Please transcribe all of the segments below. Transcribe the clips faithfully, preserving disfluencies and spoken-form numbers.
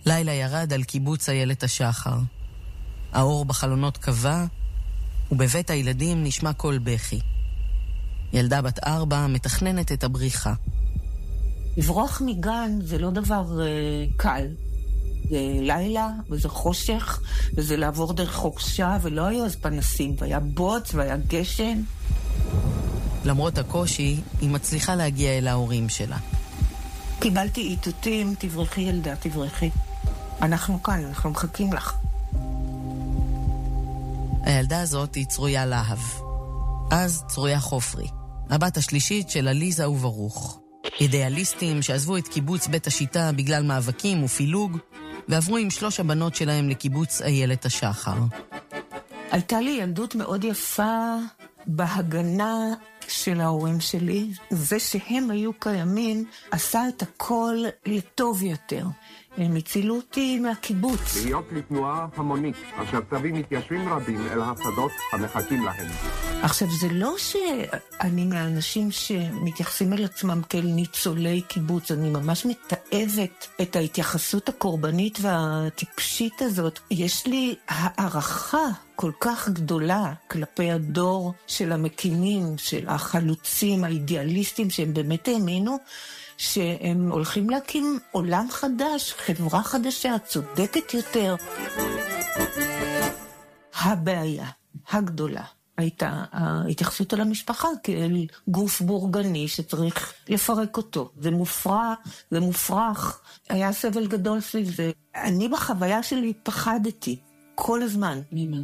לילה ירד על קיבוץ איילת השחר. האור בחלונות קבע, ובבית הילדים נשמע קול בכי. ילדה בת ארבע מתכננת את הבריחה. לברוח מגן זה לא דבר uh, קל. זה לילה, וזה חושך, וזה לעבור דרך חורשה, ולא היו אז פנסים, והיה בוץ, והיה גשם. למרות הקושי, היא מצליחה להגיע אל ההורים שלה. קיבלתי איתותים, תברכי ילדה, תברכי. אנחנו כאן, אנחנו מחכים לך. הילדה הזאת היא צרויה להב. אז צרויה חופרי, הבת השלישית של אליזה וברוך. אידיאליסטים שעזבו את קיבוץ בית השיטה בגלל מאבקים ופילוג, ועברו עם שלוש הבנות שלהם לקיבוץ איילת השחר. הייתה לי ילדות מאוד יפה בהגנה של ההורים שלי. זה שהם היו קיימים עשה את הכל לטוב יותר. הם הצילו אותי מהקיבוץ. להיות לתנועה המונית, אשר תביא מתיישבים רבים אל השדות המחכים להם. עכשיו, זה לא שאני מהאנשים שמתייחסים אל עצמם כאל ניצולי קיבוץ, אני ממש מתאהבת את ההתייחסות הקורבנית והטיפשית הזאת. יש לי הערכה כל כך גדולה כלפי הדור של המקימים, של החלוצים, האידיאליסטים, שהם באמת האמינו, שהם הולכים להקים עולם חדש, חברה חדשה, צודקת יותר. הבעיה הגדולה הייתה ההתייחסות על המשפחה כאל גוף בורגני שצריך לפרק אותו. זה מופרע, זה מופרך. היה סבל גדול סביב זה. אני בחוויה שלי פחדתי כל הזמן. ממה?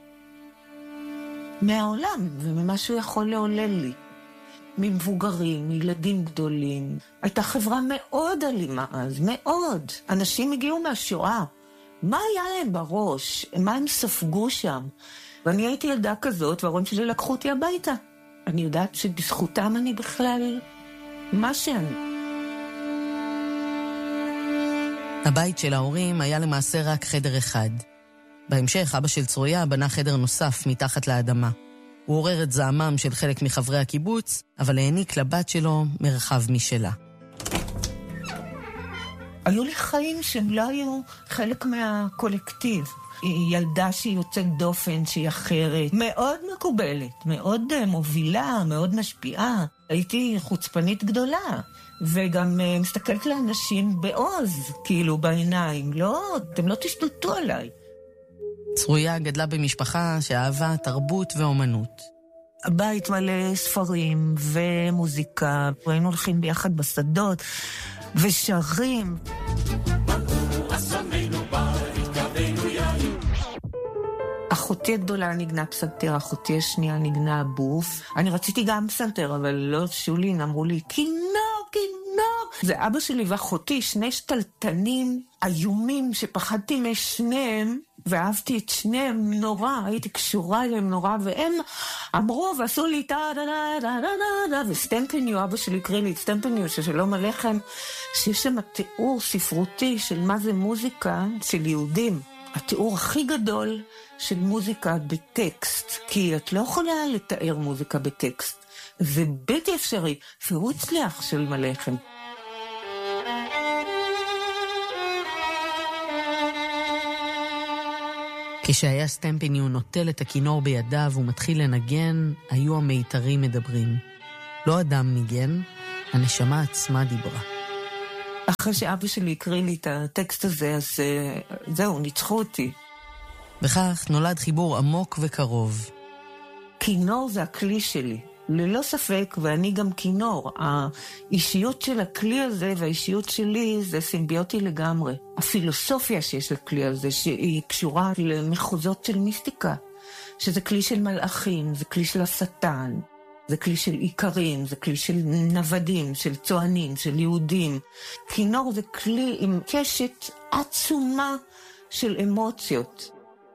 מהעולם, וממה שהוא יכול לעולל לי. ממבוגרים, מילדים גדולים. הייתה חברה מאוד אלימה אז, מאוד. אנשים הגיעו מהשואה. מה היה להם בראש? מה הם ספגו שם? ואני הייתי ילדה כזאת, וההורים שלי לקחו אותי הביתה. אני יודעת שבזכותם אני בכלל מה שאני. הבית של ההורים היה למעשה רק חדר אחד. בהמשך, אבא של צרויה בנה חדר נוסף מתחת לאדמה. הוא עורר את זעמם של חלק מחברי הקיבוץ, אבל העניק לבת שלו מרחב משלה. היו לי חיים שהם לא היו חלק מהקולקטיב. היא ילדה שהיא יוצאת דופן, שהיא אחרת, מאוד מקובלת, מאוד מובילה, מאוד משפיעה. הייתי חוצפנית גדולה, וגם מסתכלת לאנשים בעוז, כאילו בעיניים. לא, אתם לא תשתלטו עליי. צרויה גדלה במשפחה שאהבה תרבות ואומנות. הבית מלא ספרים ומוזיקה, היינו הולכים ביחד בשדות ושרים. אחותי הגדולה נגנה פסנתר, אחותי השנייה נגנה בוף. אני רציתי גם פסנתר, אבל לא שולין, אמרו לי, כינור, כינור. זה אבא שלי ואחותי, שני שתלטנים איומים שפחדתי משניהם, ואהבתי את שניהם נורא, הייתי קשורה אליהם נורא, והם אמרו ועשו לי טה דה דה דה דה דה, וסטמפניו, אבא שלי הקריא לי את סטמפניו של שלום עליכם, שיש שם תיאור ספרותי של מה זה מוזיקה של יהודים. התיאור הכי גדול של מוזיקה בטקסט, כי את לא יכולה לתאר מוזיקה בטקסט. זה בלתי אפשרי, והוא הצליח של מלאכם. כשהיה סטמפניו נוטל את הכינור בידיו ומתחיל לנגן, היו המיתרים מדברים. לא אדם ניגן, הנשמה עצמה דיברה. אחרי שאבא שלי הקריא לי את הטקסט הזה, אז זהו, ניצחו אותי. בכך נולד חיבור עמוק וקרוב. כינור זה הכלי שלי, ללא ספק, ואני גם כינור. האישיות של הכלי הזה והאישיות שלי זה סימביוטי לגמרי. הפילוסופיה שיש לכלי הזה, שהיא קשורה למחוזות של מיסטיקה, שזה כלי של מלאכים, זה כלי של השטן, זה כלי של עיקרים, זה כלי של נוודים, של צוענים, של יהודים. כינור זה כלי עם קשת עצומה של אמוציות.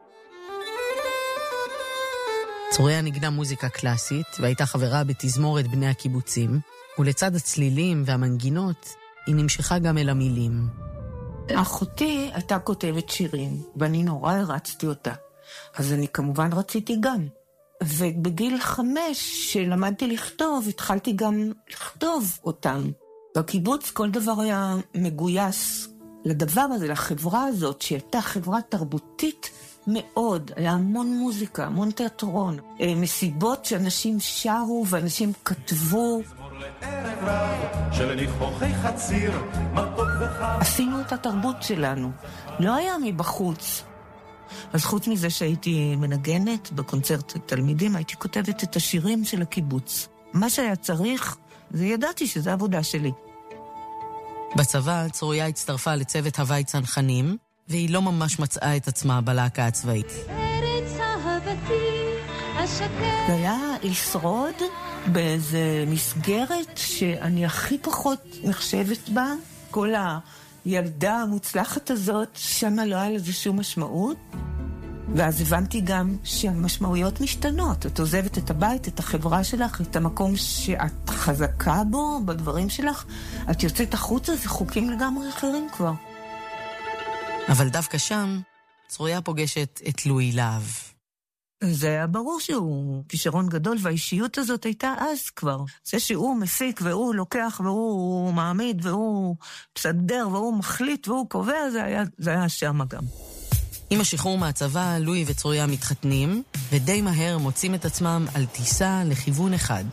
צרויה נגנה מוזיקה קלאסית והייתה חברה בתזמורת בני הקיבוצים, ולצד הצלילים והמנגינות היא נמשכה גם אל המילים. אחותי הייתה כותבת שירים, ואני נורא הרצתי אותה. אז אני כמובן רציתי גם. ובגיל חמש, שלמדתי לכתוב, התחלתי גם לכתוב אותם. בקיבוץ כל דבר היה מגויס לדבר הזה, לחברה הזאת, שהייתה חברה תרבותית מאוד, היה המון מוזיקה, המון תיאטרון, מסיבות שאנשים שרו ואנשים כתבו. עשינו את התרבות שלנו, לא היה מבחוץ. אז חוץ מזה שהייתי מנגנת בקונצרט תלמידים, הייתי כותבת את השירים של הקיבוץ. מה שהיה צריך, זה ידעתי שזה עבודה שלי. בצבא צרויה הצטרפה לצוות הווי צנחנים, והיא לא ממש מצאה את עצמה בלהקה הצבאית. זה היה לשרוד באיזה מסגרת שאני הכי פחות נחשבת בה. כל הילדה המוצלחת הזאת, שמה לא היה לזה שום משמעות. ואז הבנתי גם שהמשמעויות משתנות. את עוזבת את הבית, את החברה שלך, את המקום שאת חזקה בו, בדברים שלך. את יוצאת החוצה, זה חוקים לגמרי אחרים כבר. אבל דווקא שם, צרויה פוגשת את לואי להב. זה היה ברור שהוא כישרון גדול, והאישיות הזאת הייתה אז כבר. זה שהוא מפיק והוא לוקח והוא מעמיד והוא מסדר והוא מחליט והוא קובע, זה היה, זה היה שם גם. עם השחרור מהצבא, לואי וצרויה מתחתנים, ודי מהר מוצאים את עצמם על טיסה לכיוון אחד.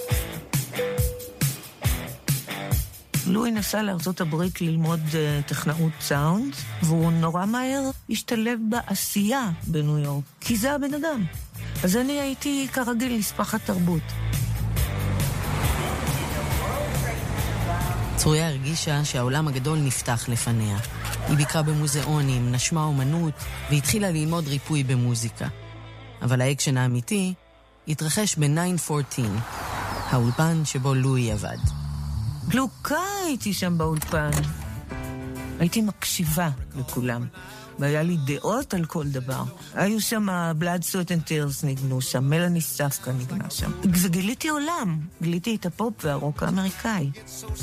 לואי נסע לארצות הברית ללמוד uh, טכנאות סאונד, והוא נורא מהר השתלב בעשייה בניו יורק, כי זה הבן אדם. אז אני הייתי כרגיל נספחת תרבות. צרויה הרגישה שהעולם הגדול נפתח לפניה. היא ביקרה במוזיאונים, נשמה אומנות, והתחילה ללמוד ריפוי במוזיקה. אבל האקשן האמיתי התרחש ב-תשע אחת עשרה, האולפן שבו לואי עבד. גלוקה הייתי שם באולפן. הייתי מקשיבה לכולם. והיה לי דעות על כל דבר. היו שם Blood, Sweat and Tears נגנו שם, מלאני ספקה נגנה שם. וגיליתי עולם, גיליתי את הפופ והרוק האמריקאי.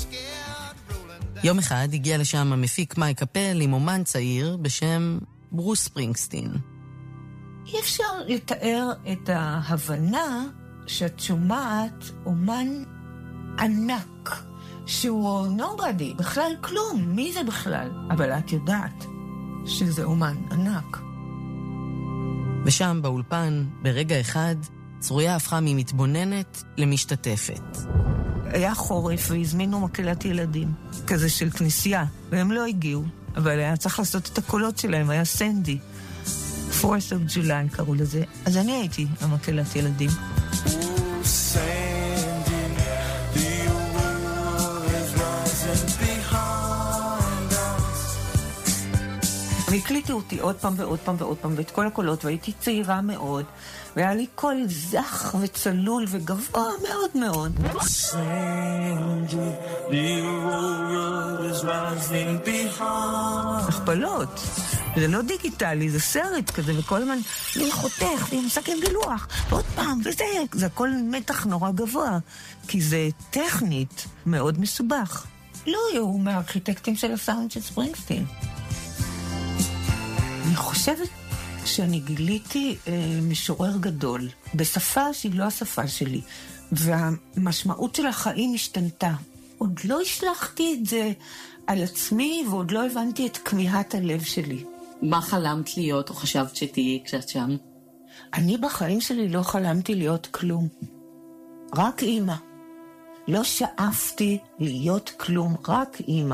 יום אחד הגיע לשם המפיק מייק אפל עם אומן צעיר בשם ברוס ספרינגסטין. אי אפשר לתאר את ההבנה שאת שומעת אומן ענק, שהוא nobody, בכלל כלום, מי זה בכלל? אבל את יודעת שזה אומן ענק. ושם באולפן, ברגע אחד, צרויה הפכה ממתבוננת למשתתפת. היה חורף והזמינו מקהלת ילדים, כזה של כנסייה, והם לא הגיעו, אבל היה צריך לעשות את הקולות שלהם, היה סנדי. fourth of July קראו לזה. אז אני הייתי המקהלת ילדים. והקליטו אותי עוד פעם ועוד פעם ועוד פעם, ואת כל הקולות, והייתי צעירה מאוד, והיה לי קול זך וצלול וגבוה מאוד מאוד. הכפלות. זה לא דיגיטלי, זה סרט כזה, וכל הזמן לי חותך, לי מסכם בלוח, ועוד פעם, וזה, זה הכל מתח נורא גבוה, כי זה טכנית מאוד מסובך. לא, הוא מהארכיטקטים של הסאונד של ספרינגסטין. אני חושבת שאני גיליתי אה, משורר גדול, בשפה שהיא לא השפה שלי, והמשמעות של החיים השתנתה. עוד לא השלחתי את זה על עצמי, ועוד לא הבנתי את כמיהת הלב שלי. מה חלמת להיות או חשבת שתהיי כשאת שם? אני בחיים שלי לא חלמתי להיות כלום. רק אימא. לא שאפתי להיות כלום, רק אימא.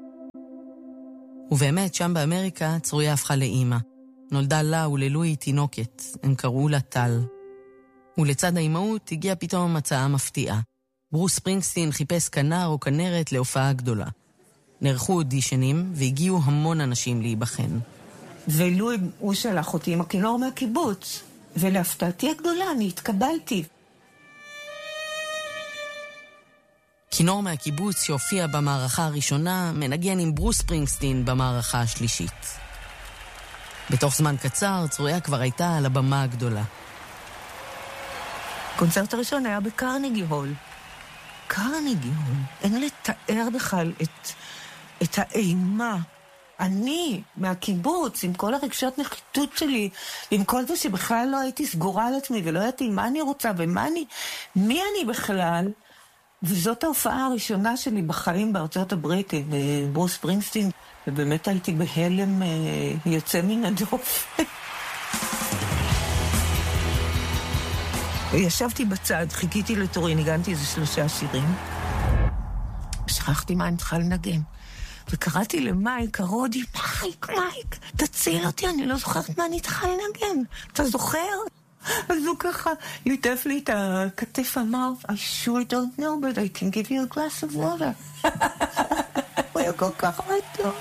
ובאמת, שם באמריקה, צרויה הפכה לאימא. נולדה לה וללואי תינוקת, הם קראו לה טל. ולצד האימהות הגיעה פתאום הצעה מפתיעה. ברוס ספרינגסטין חיפש כנר או כנרת להופעה גדולה. נערכו אודישנים והגיעו המון אנשים להיבחן. ולואי הוא שלח אותי עם הכינור מהקיבוץ, ולהפתעתי הגדולה אני התקבלתי. כינור מהקיבוץ שהופיע במערכה הראשונה מנגן עם ברוס ספרינגסטין במערכה השלישית. בתוך זמן קצר צרויה כבר הייתה על הבמה הגדולה. הקונצרט הראשון היה בקרניגי הול. קרניגי הול. אין לתאר בכלל את, את האימה. אני, מהקיבוץ, עם כל הרגשות נחיתות שלי, עם כל זה שבכלל לא הייתי סגורה על עצמי ולא ידעתי מה אני רוצה ומה אני, מי אני בכלל, וזאת ההופעה הראשונה שלי בחיים בארצות הברית, ברוס ספרינגסטין, ובאמת הייתי בהלם יוצא מן הדופן. ישבתי בצד, חיכיתי לתורי, ניגנתי איזה שלושה שירים. שכחתי מה אני צריכה לנגן. וקראתי למייק, הרודי, מייק, מייק, תציל אותי, אני לא זוכרת מה אני צריכה לנגן. אתה זוכר? אז הוא ככה ליטף לי את הכתף, אמר, I sure don't know, but I can give you a glass of water. הוא היה כל כך מתוק.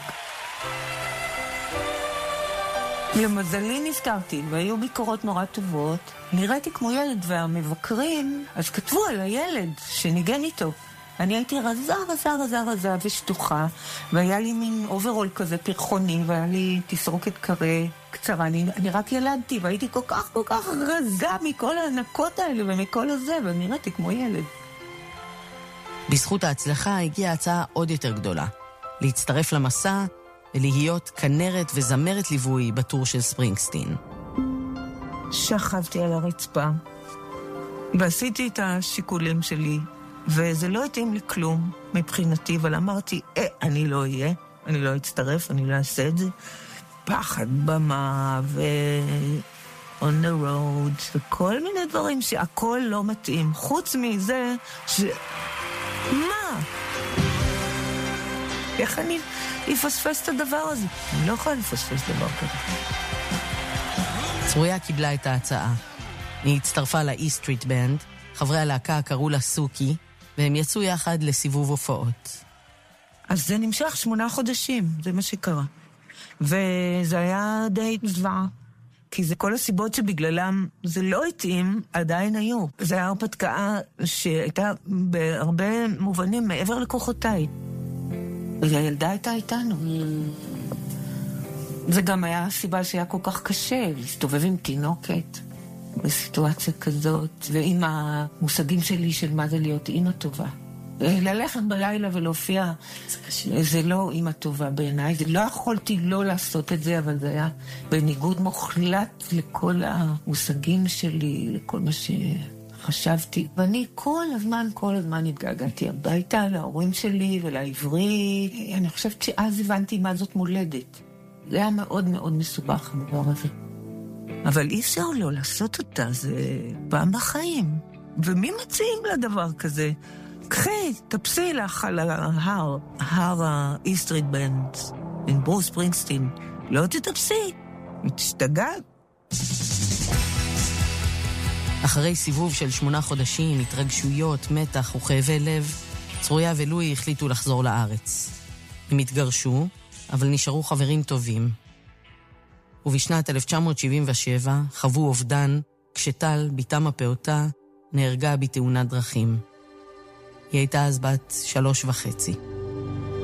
למזלי נזכרתי, והיו ביקורות נורא טובות. נראיתי כמו ילד, והמבקרים, אז כתבו על הילד שניגן איתו. אני הייתי רזה, רזה, רזה, רזה ושטוחה, והיה לי מין אוברול כזה פרחוני, והיה לי תסרוקת קרה קצרה. אני, אני רק ילדתי, והייתי כל כך, כל כך רזה מכל הענקות האלה ומכל הזה, ונראיתי כמו ילד. בזכות ההצלחה הגיעה הצעה עוד יותר גדולה, להצטרף למסע ולהיות כנרת וזמרת ליווי בטור של ספרינגסטין. שכבתי על הרצפה, ועשיתי את השיקולים שלי, וזה לא התאים לי כלום מבחינתי, אבל אמרתי, אה, אני לא אהיה, אני לא אצטרף, אני לא אעשה את זה. פחד במה, ו... on the road, וכל מיני דברים שהכל לא מתאים. חוץ מזה, ש... מה? איך אני אפספס את הדבר הזה? אני לא יכולה לפספס דבר כזה. צרויה קיבלה את ההצעה. היא הצטרפה ל-E-Street Band, חברי הלהקה קראו לה סוקי, והם יצאו יחד לסיבוב הופעות. אז זה נמשך שמונה חודשים, זה מה שקרה. וזה היה די זוועה, כי זה כל הסיבות שבגללם זה לא התאים, עדיין היו. זה היה הרפתקה שהייתה בהרבה מובנים מעבר לכוחותיי. והילדה הייתה איתנו. זה גם היה הסיבה שהיה כל כך קשה, להסתובב עם תינוקת. בסיטואציה כזאת, ועם המושגים שלי של מה זה להיות אימא טובה. ללכת בלילה ולהופיע, זה, זה לא אימא טובה בעיניי, זה לא יכולתי לא לעשות את זה, אבל זה היה בניגוד מוחלט לכל המושגים שלי, לכל מה שחשבתי. ואני כל הזמן, כל הזמן התגעגעתי הביתה, להורים שלי ולעברי. אני חושבת שאז הבנתי מה זאת מולדת. זה היה מאוד מאוד מסובך, הדבר הזה. אבל אי אפשר לא לעשות אותה, זה פעם בחיים. ומי מציעים לדבר כזה? קחי, תפסי לך על ההר, הר ה-E-Street Band, עם ברוס ספרינגסטין. לא תתפסי, תשתגעת. אחרי סיבוב של שמונה חודשים, התרגשויות, מתח וכאבי לב, צרויה ולואי החליטו לחזור לארץ. הם התגרשו, אבל נשארו חברים טובים. ובשנת אלף תשע מאות שבעים ושבע חוו אובדן כשטל, בתם הפעוטה, נהרגה בתאונת דרכים. היא הייתה אז בת שלוש וחצי.